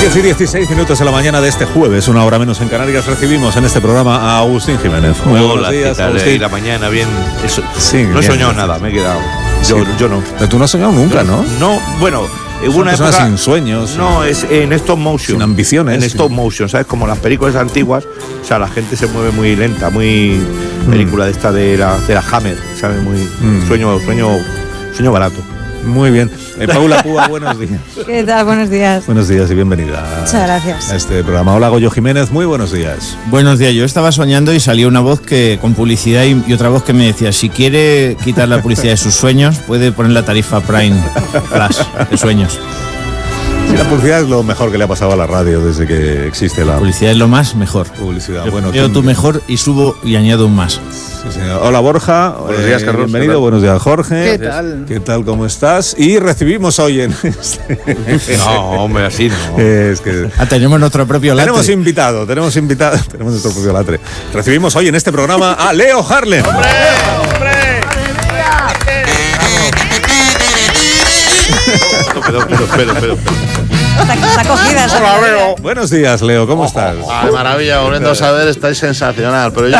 10 y 16 minutos de la mañana de este jueves, una hora menos en Canarias, recibimos en este programa a Agustín Jiménez. Muy buenos días, Agustín. Y la mañana bien. Eso, sí, no he soñado nada, me he quedado. Yo no. Pero tú no has soñado nunca, ¿no? No, bueno, hubo una época sin sueños. No, es en stop motion. Sin ambiciones. En stop motion, ¿sabes? Como las películas antiguas, o sea, la gente se mueve muy lenta, muy película de esta de la Hammer, ¿sabes? Muy sueño barato. Muy bien. Paula Púa, buenos días. ¿Qué tal? Buenos días. Buenos días y bienvenida. Muchas gracias. A este programa. Hola, Goyo Jiménez, muy buenos días. Buenos días. Yo estaba soñando y salió una voz que con publicidad y otra voz que me decía, si quiere quitar la publicidad de sus sueños, puede poner la tarifa Prime Plus de sueños. Sí, la publicidad es lo mejor que le ha pasado a la radio desde que existe la publicidad. Es lo más mejor. Publicidad. Yo tu mejor y subo y añado un más. Sí, señor. Hola, Borja. Buenos días, Carlos. Bienvenido. Buenos días, Jorge. ¿Qué tal? ¿Qué tal? ¿Cómo estás? Y recibimos hoy en No, hombre, así no. Es que tenemos nuestro propio latre. Tenemos nuestro propio latre. Recibimos hoy en este programa a Leo Harlem. ¡Hombre! Pero. Está cogida esa. Hola, Leo. Buenos días, Leo. ¿Cómo estás? Ay, maravilla, volviendo a saber, estáis sensacional, pero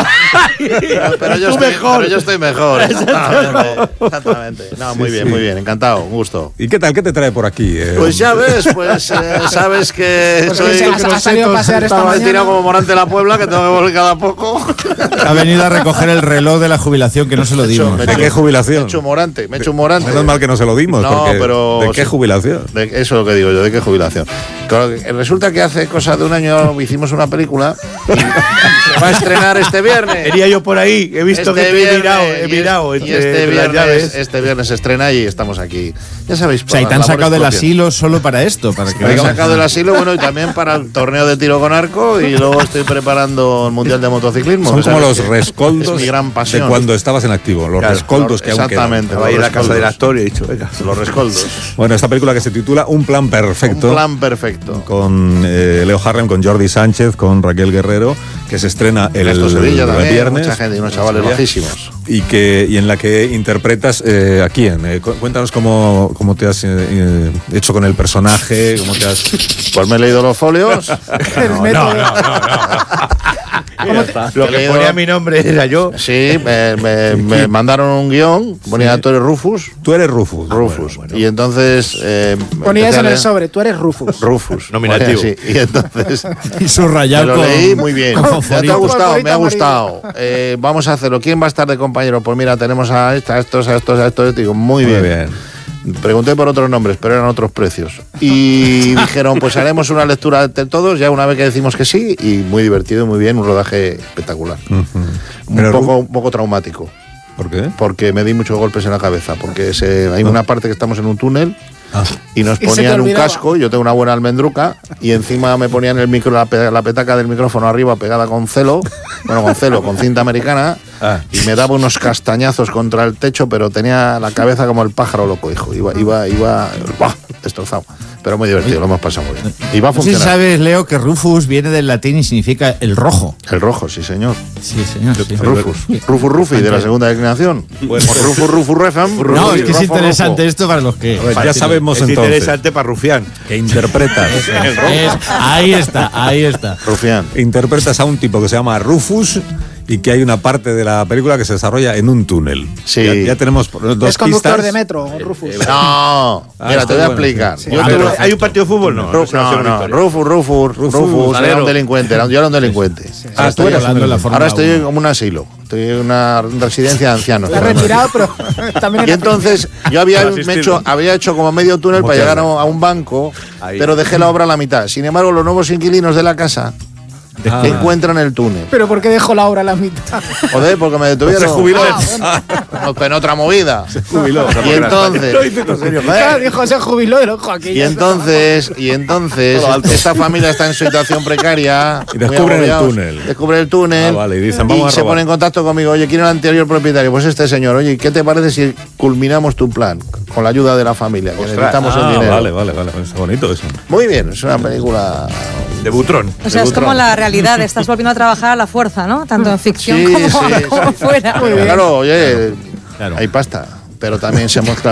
yo estoy mejor. Exactamente. No, muy bien, encantado, un gusto. ¿Y qué tal? ¿Qué te trae por aquí? Pues ya ves, sabes que ha salido a pasear esta estaba mañana. tirado como Morante de la Puebla, que tengo que volver cada poco. Ha venido a recoger el reloj de la jubilación, que no se lo dimos. ¿De qué jubilación? Me he hecho un Morante. Menos mal que no se lo dimos. No, porque pero ¿de qué jubilación? Eso es lo que digo yo, ¿de qué jubilación? Claro, resulta que hace cosa de un año hicimos una película y se va a estrenar este viernes. Iría yo por ahí, he visto Este que viernes, he mirado. Y este viernes se estrena y estamos aquí. Ya sabéis, O sea, y te han sacado del asilo solo para esto. Para que me han sacado del asilo, bueno, y también para el torneo de tiro con arco, y luego estoy preparando el Mundial de Motociclismo. Son como los es rescoldos mi gran pasión. de cuando estabas en activo. Los rescoldos que aún quedan. Exactamente. Estaba ahí en la casa del actor y he dicho, venga. Los rescoldos. Bueno, esta película que se titula Un plan perfecto. Un plan perfecto. Con Leo Harlem, con Jordi Sánchez, con Raquel Guerrero, que se estrena el Sevilla también, viernes. Mucha gente y unos chavales bajísimos. Y en la que interpretas a quién. Cuéntanos cómo te has hecho con el personaje, cómo te has... Pues me he leído los folios. No. Lo que ponía mi nombre era yo. Sí, me mandaron un guión, ponía tú eres Rufus. Tú eres Rufus. Bueno. Y entonces... Ponía eso en el sobre, tú eres Rufus. Ponía Nominativo. así. Y entonces... Y subrayado me lo leí muy bien. ¿Te ha gustado? Me ha Favorito gustado. Vamos a hacerlo. ¿Quién va a estar de compañero? Pues mira, tenemos a estos. Digo, muy bien. Pregunté por otros nombres, pero eran otros precios. Y dijeron, pues haremos una lectura de todos, ya una vez que decimos que sí, y muy divertido, muy bien, un rodaje espectacular. Un poco traumático. ¿Por qué? Porque me di muchos golpes en la cabeza, porque hay una parte que estamos en un túnel y nos ponían un casco, yo tengo una buena almendruca, y encima me ponían el micro, la petaca del micrófono arriba pegada con con cinta americana, y me daba unos castañazos contra el techo, pero tenía la cabeza como el pájaro loco, hijo. Iba destrozado. Pero muy divertido, lo hemos pasado muy bien. Y va a No sé si funcionar. sabes, Leo, que Rufus viene del latín y significa el rojo. El rojo, sí, señor. Sí, señor. Sí. Rufus Rufi, de la segunda declinación. Rufus Refam. No, es que es interesante esto para los que... Ya sabemos Es entonces interesante para Rufián. que interpretas. Ahí está. Rufián. Interpretas a un tipo que se llama Rufus y que hay una parte de la película que se desarrolla en un túnel. Sí. Ya tenemos dos Es conductor pistas. de metro, Rufus. No, mira, te voy a explicar. Sí. ¿Hay un partido de fútbol? No. Rufus era un delincuente, yo era un delincuente. Tú eres hablando de la Fórmula Ahora estoy 1. en como un asilo, estoy en una residencia de ancianos. Está retirado, pero también... Y entonces yo había hecho como medio túnel para llegar a un banco, Ahí. pero dejé la obra a la mitad. Sin embargo, los nuevos inquilinos de la casa encuentran el túnel. ¿Pero por qué dejó la obra a la mitad? Joder, porque me detuvieron. Se jubiló. No, en otra movida. Jubiló. Y entonces... Claro, dijo, se jubiló y lo dejó aquí. Y entonces esta familia está en situación precaria. Y descubren muy el agobiados. túnel. Descubren el túnel. Vale, y dicen, vamos a se robar. ponen en contacto conmigo. Oye, ¿quién era el anterior propietario? Pues este señor. Oye, ¿qué te parece si culminamos tu plan? Con la ayuda de la familia, que necesitamos el dinero. Vale. Es bonito eso. Muy bien, es una película... De Butrón. O sea, es como la realidad, estás volviendo a trabajar a la fuerza, ¿no? Tanto en ficción como fuera. Claro, oye, hay pasta, pero también se muestra